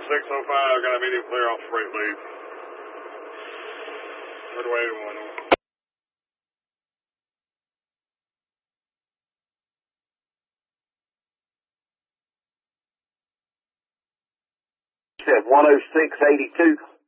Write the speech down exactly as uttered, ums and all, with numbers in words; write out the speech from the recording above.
six oh five, got a medium clear off freight lead. Right away to one. Said one oh six eighty-two.